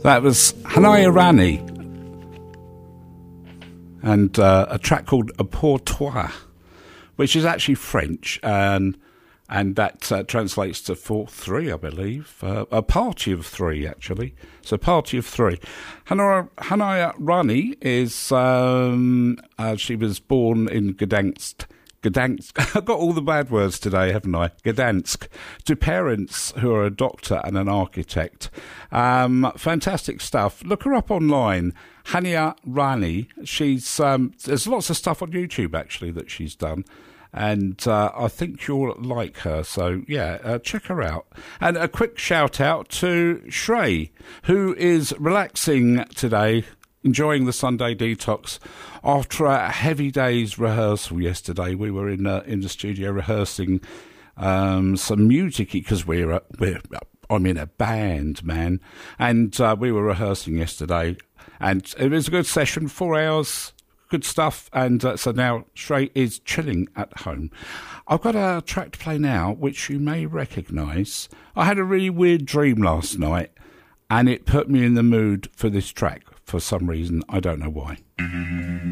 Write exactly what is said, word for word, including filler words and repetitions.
That was Hanaya Rani and uh, a track called A Pour Toi, which is actually French, and and that uh, translates to for three, I believe. Uh, a party of three, actually. So, party of three. Hanaya, Hanaya Rani is, um, uh, she was born in Gdansk. Gdansk. I've got all the bad words today, haven't I? Gdansk. To parents who are a doctor and an architect. Um, fantastic stuff. Look her up online. Hanaya Rani. She's um, there's lots of stuff on YouTube actually that she's done, and uh, I think you'll like her. So yeah, uh, check her out. And a quick shout out to Shrey, who is relaxing today, enjoying the Sunday detox after a heavy day's rehearsal yesterday. We were in uh, in the studio rehearsing um, some music because we're uh, we're I'm in a band, man, and uh, we were rehearsing yesterday, and it was a good session, four hours, good stuff. And uh, so now Shrey is chilling at home. I've got a track to play now, which you may recognise. I had a really weird dream last night, and it put me in the mood for this track. For some reason, I don't know why.